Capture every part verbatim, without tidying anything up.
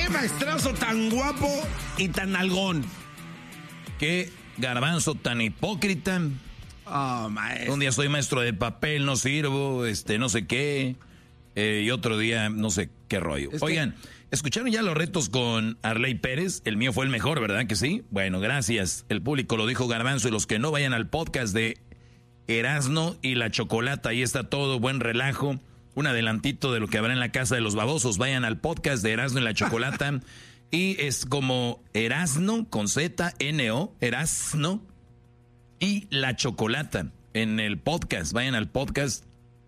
qué maestrazo tan guapo y tan algón. Qué garbanzo tan hipócrita. Oh, maestro. Un día soy maestro de papel, no sirvo, este, no sé qué. Eh, y otro día, no sé qué rollo. Es Oigan, que... ¿escucharon ya los retos con Arley Pérez? El mío fue el mejor, ¿verdad que sí? Bueno, gracias. El público lo dijo Garbanzo, y los que no vayan al podcast de Erasno y la Chocolata, ahí está todo, buen relajo. Un adelantito de lo que habrá en la casa de los babosos. Vayan al podcast de Erasno y la Chocolata. Y es como Erasno con Z, N O, Erasno y la Chocolata en el podcast. Vayan al podcast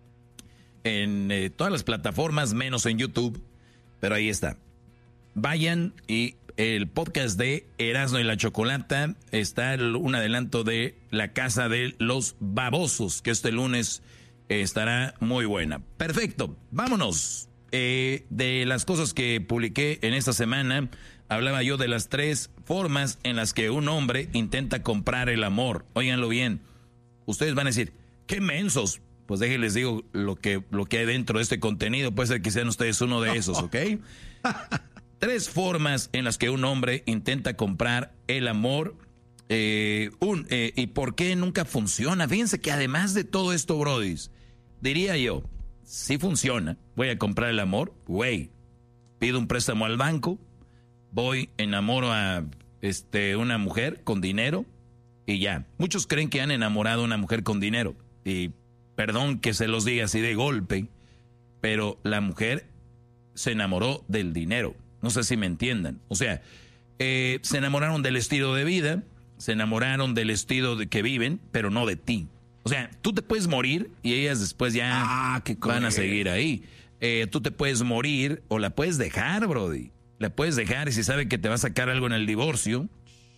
en eh, todas las plataformas, menos en YouTube, pero ahí está. Vayan, y el podcast de Erasno y la Chocolata está el, un adelanto de la casa de los babosos, que este lunes eh, estará muy buena. Perfecto, vámonos. Eh, de las cosas que publiqué en esta semana, hablaba yo de las tres formas en las que un hombre intenta comprar el amor. Óiganlo bien. Ustedes van a decir, ¡qué mensos! Pues déjenles digo lo que, lo que hay dentro de este contenido. Puede ser que sean ustedes uno de esos, ¿ok? Tres formas en las que un hombre intenta comprar el amor. Eh, un, eh, ¿Y por qué nunca funciona? Fíjense que además de todo esto, brodis, diría yo, si funciona, voy a comprar el amor, güey, pido un préstamo al banco, voy, enamoro a este, una mujer con dinero y ya. Muchos creen que han enamorado a una mujer con dinero y... Perdón que se los diga así de golpe, pero la mujer se enamoró del dinero. No sé si me entiendan. O sea, eh, se enamoraron del estilo de vida, se enamoraron del estilo de que viven, pero no de ti. O sea, tú te puedes morir y ellas después ya ah, qué van a seguir ahí. Eh, tú te puedes morir o la puedes dejar, brody. La puedes dejar, y si sabe que te va a sacar algo en el divorcio,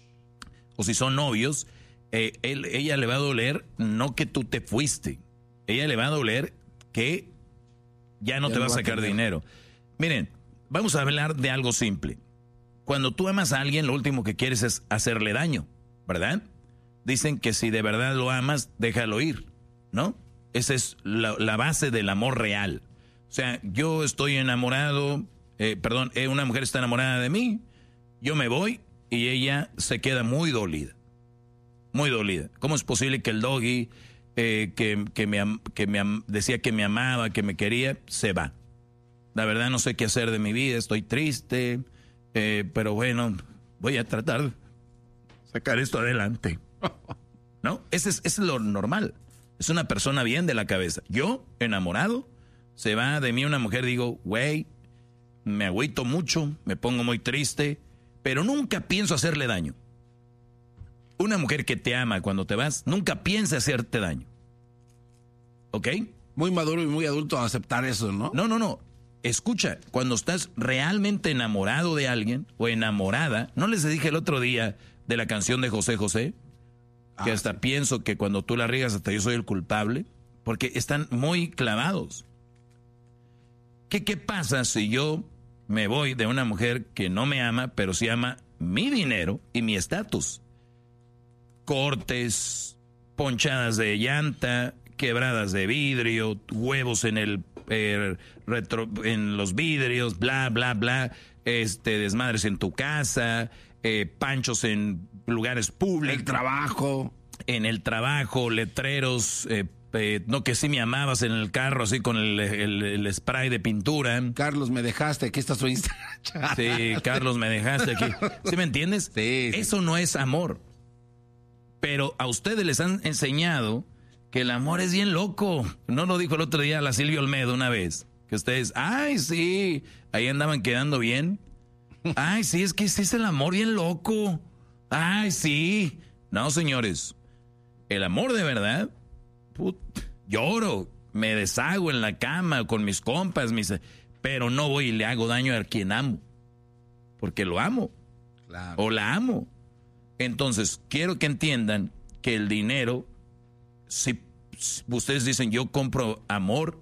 o si son novios, eh, él, ella le va a doler no que tú te fuiste. Ella le va a doler que ya no ya te va a sacar a dinero. Miren, vamos a hablar de algo simple. Cuando tú amas a alguien, lo último que quieres es hacerle daño, ¿verdad? Dicen que si de verdad lo amas, déjalo ir, ¿no? Esa es la, la base del amor real. O sea, yo estoy enamorado, eh, perdón, eh, una mujer está enamorada de mí, yo me voy y ella se queda muy dolida. Muy dolida. ¿Cómo es posible que el doggy... Eh, que, que, me, que me decía que me amaba, que me quería, se va? La verdad no sé qué hacer de mi vida, estoy triste, eh, pero bueno, voy a tratar de sacar esto adelante. ¿No? Ese es, ese es lo normal. Es una persona bien de la cabeza. Yo, enamorado, se va de mí una mujer, digo, güey, me agüito mucho, me pongo muy triste, pero nunca pienso hacerle daño. Una mujer que te ama cuando te vas, nunca piensa hacerte daño. ¿Ok? Muy maduro y muy adulto a aceptar eso, ¿no? No, no, no. Escucha, cuando estás realmente enamorado de alguien o enamorada, ¿no les dije el otro día de la canción de José José? Que ah, hasta sí. Pienso que cuando tú la riegas hasta yo soy el culpable, porque están muy clavados. ¿Qué, qué pasa si yo me voy de una mujer que no me ama, pero sí ama mi dinero y mi estatus? Cortes, ponchadas de llanta, quebradas de vidrio, huevos en el eh, retro, en los vidrios, bla, bla, bla, este, desmadres en tu casa, eh, panchos en lugares públicos. El trabajo. En el trabajo, letreros, eh, eh, no que sí me amabas en el carro, así con el, el, el spray de pintura. Carlos, me dejaste, aquí está su Instagram. Sí, Carlos, me dejaste aquí. ¿Sí me entiendes? Sí, sí. Eso no es amor. Pero a ustedes les han enseñado que el amor es bien loco. ¿No lo dijo el otro día la Silvia Olmedo una vez? Que ustedes, ay, sí, ahí andaban quedando bien. Ay, sí, es que ese es el amor bien loco. Ay, sí. No, señores, el amor de verdad, put, lloro, me deshago en la cama con mis compas, mis, pero no voy y le hago daño a quien amo. Porque lo amo. Claro. O la amo. Entonces, quiero que entiendan que el dinero, si, si ustedes dicen yo compro amor,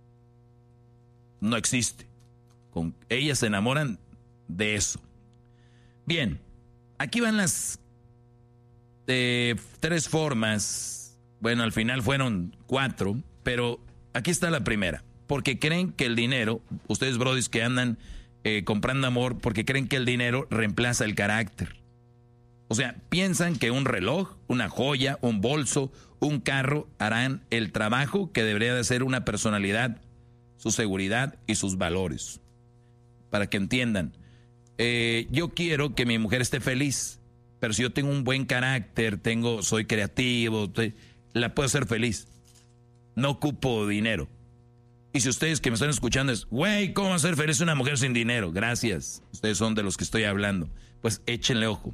no existe. Con, ellas se enamoran de eso. Bien, aquí van las eh, tres formas. Bueno, al final fueron cuatro, pero aquí está la primera. Porque creen que el dinero, ustedes brodis que andan eh, comprando amor porque creen que el dinero reemplaza el carácter. O sea, piensan que un reloj, una joya, un bolso, un carro harán el trabajo que debería de ser una personalidad, su seguridad y sus valores. Para que entiendan, eh, yo quiero que mi mujer esté feliz, pero si yo tengo un buen carácter, tengo, soy creativo, estoy, la puedo hacer feliz. No ocupo dinero. Y si ustedes que me están escuchando es, güey, ¿cómo hacer feliz a una mujer sin dinero? Gracias. Ustedes son de los que estoy hablando. Pues échenle ojo.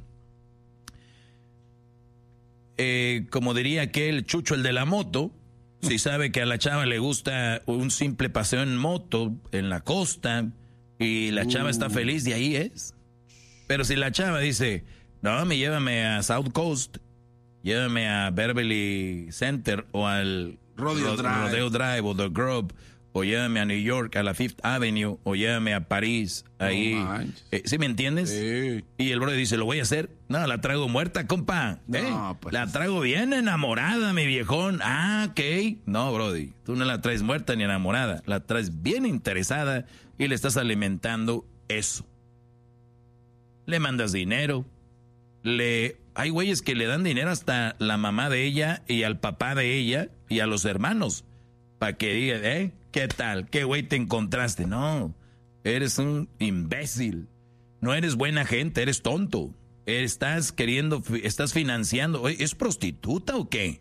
Eh, como diría aquel Chucho, el de la moto, si sabe que a la chava le gusta un simple paseo en moto en la costa y la chava uh. está feliz, de ahí es. Pero si la chava dice, no, me llévame a South Coast, llévame a Beverly Center o al Rodeo, Ro- Drive. Rodeo Drive o The Grove, o llévame a New York, a la Fifth Avenue, o llévame a París, ahí. No eh, ¿Sí me entiendes? Sí. Y el brother dice, ¿lo voy a hacer? No, la traigo muerta, compa. No, ¿eh? Pues la traigo bien enamorada, mi viejón. Ah, ok. No, brody, tú no la traes muerta ni enamorada. La traes bien interesada y le estás alimentando eso. Le mandas dinero. Le... Hay güeyes que le dan dinero hasta la mamá de ella y al papá de ella y a los hermanos. Para que digan, ¿eh? ¿Qué tal? ¿Qué güey te encontraste? No, eres un imbécil. No eres buena gente, eres tonto. Estás queriendo, estás financiando. Oye, ¿es prostituta o qué?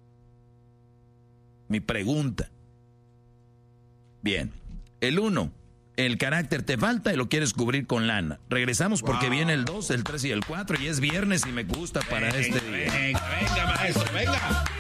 Mi pregunta. Bien. El uno, el carácter te falta y lo quieres cubrir con lana. Regresamos porque wow. viene el dos, el tres y el cuatro y es viernes y me gusta para venga, este día. Venga, venga, maestro, venga.